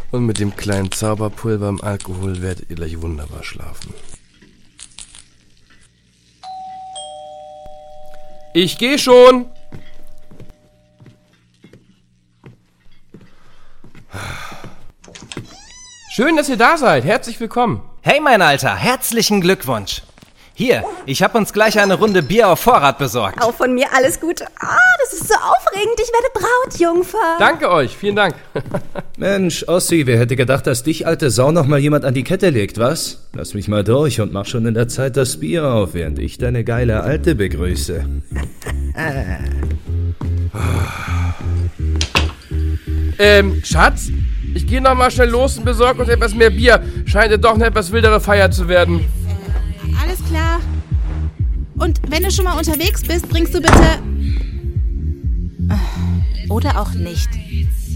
Und mit dem kleinen Zauberpulver im Alkohol werdet ihr gleich wunderbar schlafen. Ich gehe schon! Schön, dass ihr da seid. Herzlich willkommen. Hey, mein Alter, herzlichen Glückwunsch. Hier, ich habe uns gleich eine Runde Bier auf Vorrat besorgt. Auch von mir alles Gute. Das ist so aufregend. Ich werde Brautjungfer. Danke euch, vielen Dank. Mensch, Ossi, wer hätte gedacht, dass dich, alte Sau, noch mal jemand an die Kette legt, was? Lass mich mal durch und mach schon in der Zeit das Bier auf, während ich deine geile Alte begrüße. Schatz? Ich gehe noch mal schnell los und besorge uns etwas mehr Bier. Scheint ja doch eine etwas wildere Feier zu werden. Alles klar. Und wenn du schon mal unterwegs bist, bringst du bitte... Oder auch nicht.